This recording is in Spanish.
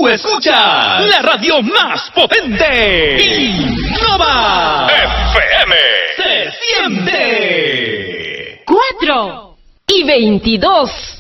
Tú escuchas la radio más potente. Innova FM. Se siente. 4:22.